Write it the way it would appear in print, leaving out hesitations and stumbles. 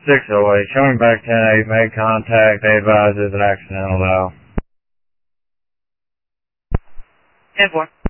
608, showing back 10-8, made contact, they advise is an accidental dial. 10-4.